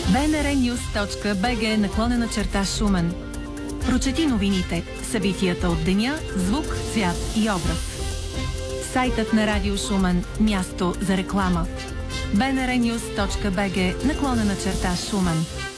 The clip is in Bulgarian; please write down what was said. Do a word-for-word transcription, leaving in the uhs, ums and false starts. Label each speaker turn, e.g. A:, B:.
A: бнрнюс точка бг наклонена черта Шумен. Прочети новините, събитията от деня, звук, цвят и образ. Сайтът на Радио Шумен – място за реклама. бнрнюс точка бг наклонена черта Шумен.